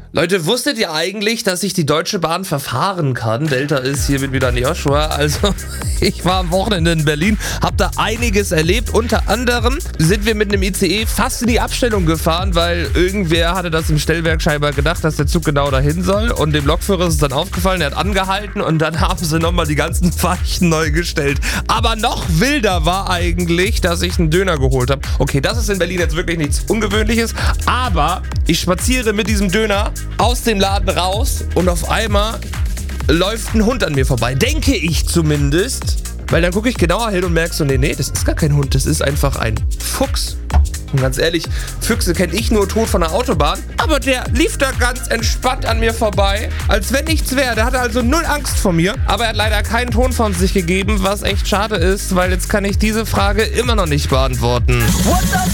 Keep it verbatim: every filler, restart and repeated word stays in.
Leute, wusstet ihr eigentlich, dass sich die Deutsche Bahn verfahren kann? Delta ist hiermit wieder an Joshua. Also, ich war am Wochenende in Berlin, hab da einiges erlebt. Unter anderem sind wir mit einem I C E fast in die Abstellung gefahren, weil irgendwer hatte das im Stellwerk scheinbar gedacht, dass der Zug genau dahin soll. Und dem Lokführer ist es dann aufgefallen, er hat angehalten und dann haben sie nochmal die ganzen Weichen neu gestellt. Aber noch wilder war eigentlich, dass ich einen Döner geholt habe. Okay, das ist in Berlin jetzt wirklich nichts Ungewöhnliches, aber ich spaziere mit diesem Döner aus dem Laden raus und auf einmal läuft ein Hund an mir vorbei. Denke ich zumindest. Weil dann gucke ich genauer hin und merke so, nee, nee, das ist gar kein Hund, das ist einfach ein Fuchs. Und ganz ehrlich, Füchse kenne ich nur tot von der Autobahn. Aber der lief da ganz entspannt an mir vorbei, als wenn nichts wäre. Der hatte also null Angst vor mir. Aber er hat leider keinen Ton von sich gegeben, was echt schade ist, weil jetzt kann ich diese Frage immer noch nicht beantworten. What the